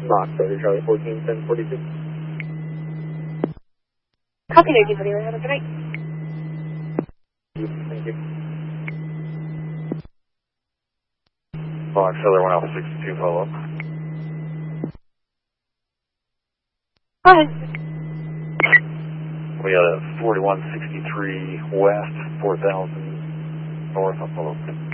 Fox, Charlie 14, 742. Copy 1940, have a good night. Thank you. Fox, Heather 1 Alpha 62, follow up. Go ahead. We got a 4163 west, 4000 north, I'll follow up.